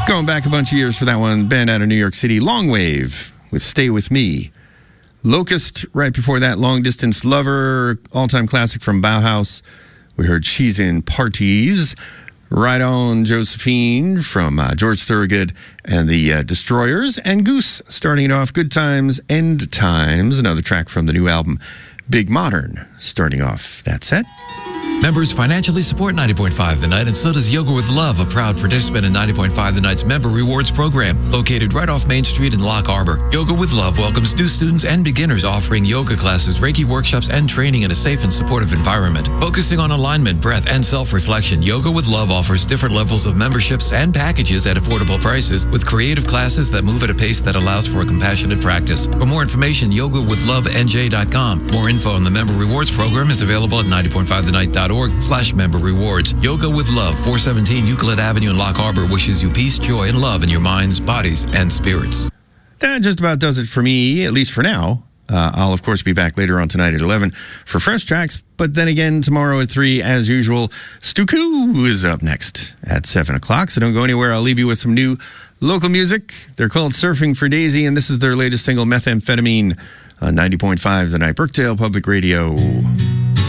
Going back a bunch of years for that one, band out of New York City, Long Wave with Stay With Me. Locust, right before that, Long Distance Lover, all-time classic from Bauhaus. We heard She's in Parties. Right On Josephine from George Thorogood and the Destroyers. And Goose starting it off, Good Times, End Times, another track from the new album, Big Modern, starting off that set. Members financially support 90.5 The Night, and so does Yoga with Love, a proud participant in 90.5 The Night's member rewards program, located right off Main Street in Lock Harbor. Yoga with Love welcomes new students and beginners, offering yoga classes, Reiki workshops, and training in a safe and supportive environment. Focusing on alignment, breath, and self-reflection, Yoga with Love offers different levels of memberships and packages at affordable prices, with creative classes that move at a pace that allows for a compassionate practice. For more information, yogawithlovenj.com. More info on the member rewards program is available at 90.5thenight.org/member rewards. Yoga with Love, 417 Euclid Avenue in Lock Harbor wishes you peace, joy, and love in your minds, bodies, and spirits. That just about does it for me, at least for now. I'll, of course, be back later on tonight at 11 for fresh tracks. But then again, tomorrow at 3, as usual, Stuku is up next at 7 o'clock. So don't go anywhere. I'll leave you with some new local music. They're called Surfing for Daisy, and this is their latest single, Methamphetamine, on 90.5 The Night, Brookdale Public Radio.